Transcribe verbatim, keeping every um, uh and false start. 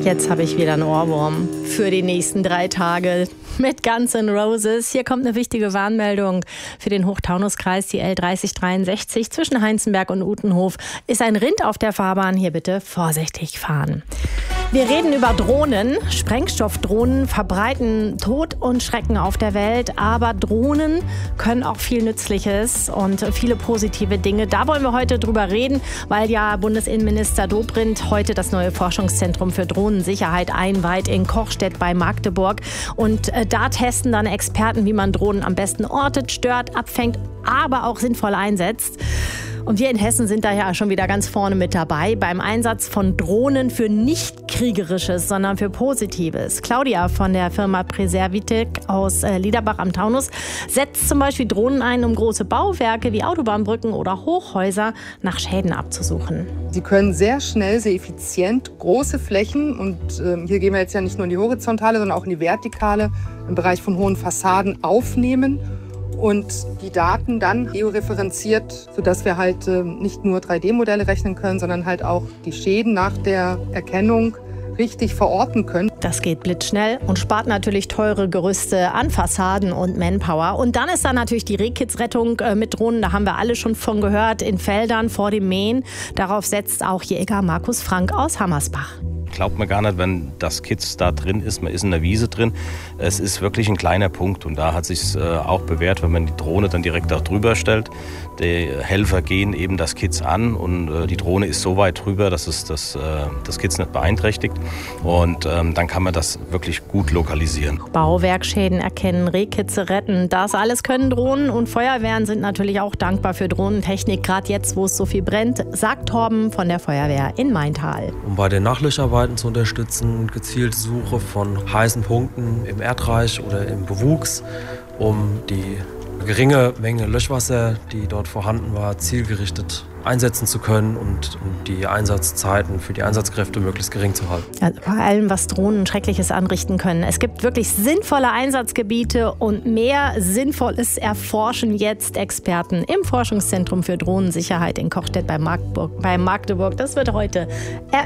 Jetzt habe ich wieder einen Ohrwurm für die nächsten drei Tage mit Guns N' Roses. Hier kommt eine wichtige Warnmeldung für den Hochtaunuskreis. Die L dreißig dreiundsechzig zwischen Heinzenberg und Utenhof ist ein Rind auf der Fahrbahn. Hier bitte vorsichtig fahren. Wir reden über Drohnen. Sprengstoffdrohnen verbreiten Tod und Schrecken auf der Welt. Aber Drohnen können auch viel Nützliches und viele positive Dinge. Da wollen wir heute drüber reden, weil ja Bundesinnenminister Dobrindt heute das neue Forschungszentrum für Drohnensicherheit einweiht in Kochstedt bei Magdeburg. Und äh, da testen dann Experten, wie man Drohnen am besten ortet, stört, abfängt, aber auch sinnvoll einsetzt. Und wir in Hessen sind da ja schon wieder ganz vorne mit dabei beim Einsatz von Drohnen für nicht kriegerisches, sondern für Positives. Claudia von der Firma Preservitec aus Liederbach am Taunus setzt zum Beispiel Drohnen ein, um große Bauwerke wie Autobahnbrücken oder Hochhäuser nach Schäden abzusuchen. Sie können sehr schnell, sehr effizient große Flächen, und äh, hier gehen wir jetzt ja nicht nur in die horizontale, sondern auch in die vertikale, im Bereich von hohen Fassaden aufnehmen und die Daten dann georeferenziert, sodass wir halt äh, nicht nur drei D Modelle rechnen können, sondern halt auch die Schäden nach der Erkennung richtig verorten können. Das geht blitzschnell und spart natürlich teure Gerüste an Fassaden und Manpower. Und dann ist da natürlich die Rehkitzrettung äh, mit Drohnen. Da haben wir alle schon von gehört, in Feldern vor dem Mähen. Darauf setzt auch Jäger Markus Frank aus Hammersbach. Glaubt man gar nicht, wenn das Kitz da drin ist, man ist in der Wiese drin. Es ist wirklich ein kleiner Punkt und da hat sich äh, auch bewährt, wenn man die Drohne dann direkt auch drüber stellt. Die Helfer gehen eben das Kitz an und äh, die Drohne ist so weit drüber, dass es das, äh, das Kitz nicht beeinträchtigt, und ähm, dann kann man das wirklich gut lokalisieren. Bauwerkschäden erkennen, Rehkitze retten, das alles können Drohnen, und Feuerwehren sind natürlich auch dankbar für Drohnentechnik, gerade jetzt, wo es so viel brennt, sagt Torben von der Feuerwehr in Maintal. Um bei den Nachlöscharbeiten zu unterstützen, gezielte Suche von heißen Punkten im Erdreich oder im Bewuchs, um die geringe Menge Löschwasser, die dort vorhanden war, zielgerichtet einsetzen zu können und die Einsatzzeiten für die Einsatzkräfte möglichst gering zu halten. Also bei allem, was Drohnen Schreckliches anrichten können. Es gibt wirklich sinnvolle Einsatzgebiete und mehr Sinnvolles erforschen jetzt Experten im Forschungszentrum für Drohnensicherheit in Kochstedt bei Magdeburg. Bei Magdeburg. Das wird heute eröffnet.